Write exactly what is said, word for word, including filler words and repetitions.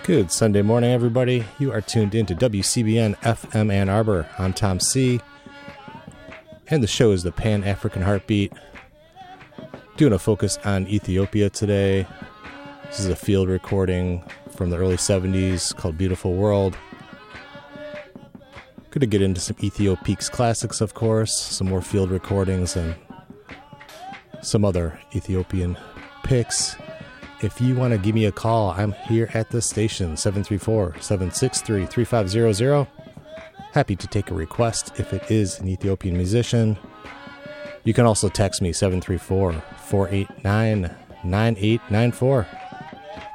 Good Sunday morning, everybody. You are tuned into W C B N F M Ann Arbor. I'm Tom C. And the show is the Pan-African Heartbeat. Doing a focus on Ethiopia today. This is a field recording from the early seventies called Beautiful World. Going to get into some Ethio Peaks classics, of course. Some more field recordings and some other Ethiopian picks. If you want to give me a call, I'm here at the station, seven three four, seven six three, three five zero zero. Happy to take a request if it is an Ethiopian musician. You can also text me, seven three four, four eight nine, nine eight nine four.